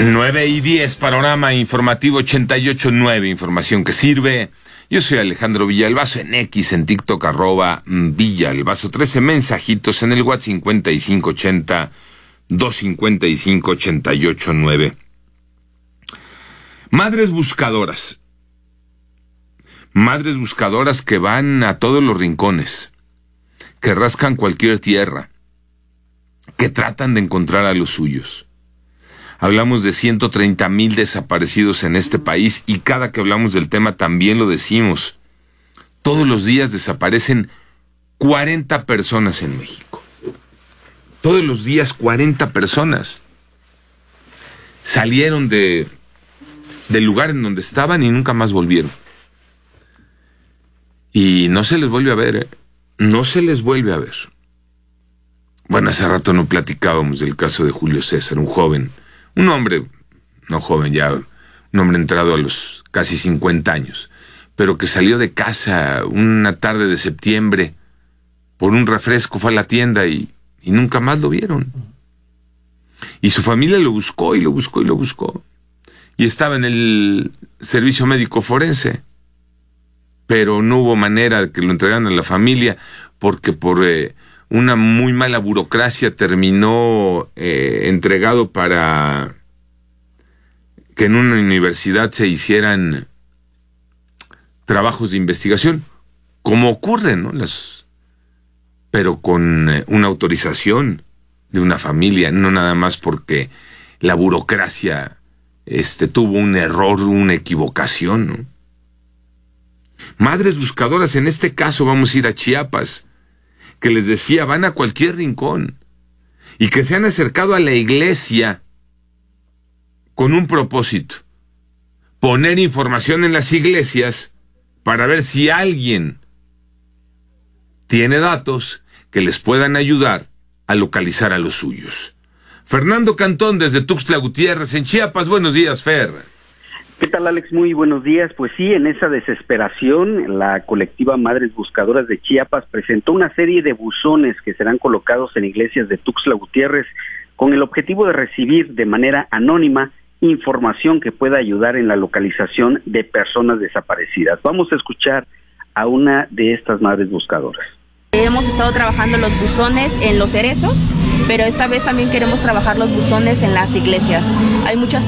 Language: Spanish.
9:10, panorama informativo 88.9, información que sirve. Yo soy Alejandro Villalbazo, en X, en TikTok, @Villalbazo. 13 mensajitos en el WhatsApp 5580-255-88.9. Madres buscadoras. Madres buscadoras que van a todos los rincones, que rascan cualquier tierra, que tratan de encontrar a los suyos. Hablamos de 130,000 desaparecidos en este país y cada que hablamos del tema también lo decimos. Todos los días desaparecen 40 personas en México. Todos los días 40 personas. Salieron del lugar en donde estaban y nunca más volvieron. Y no se les vuelve a ver, No se les vuelve a ver. Bueno, hace rato no platicábamos del caso de Julio César, un joven. Un hombre, no joven ya, un hombre entrado a los casi 50 años, pero que salió de casa una tarde de septiembre por un refresco, fue a la tienda y nunca más lo vieron. Y su familia lo buscó y lo buscó y lo buscó. Y estaba en el servicio médico forense, pero no hubo manera de que lo entregaran a la familia porque por una muy mala burocracia terminó entregado para que en una universidad se hicieran trabajos de investigación, como ocurren, ¿no? Pero con una autorización de una familia, no nada más porque la burocracia tuvo un error, una equivocación, ¿no? Madres buscadoras, en este caso vamos a ir a Chiapas, que les decía, van a cualquier rincón, y que se han acercado a la iglesia con un propósito: poner información en las iglesias para ver si alguien tiene datos que les puedan ayudar a localizar a los suyos. Fernando Cantón, desde Tuxtla Gutiérrez, en Chiapas. Buenos días, Fer. ¿Qué tal, Alex? Muy buenos días. Pues sí, en esa desesperación, la colectiva Madres Buscadoras de Chiapas presentó una serie de buzones que serán colocados en iglesias de Tuxtla Gutiérrez con el objetivo de recibir de manera anónima información que pueda ayudar en la localización de personas desaparecidas. Vamos a escuchar a una de estas Madres Buscadoras. Hemos estado trabajando los buzones en los cerezos, pero esta vez también queremos trabajar los buzones en las iglesias. Hay muchas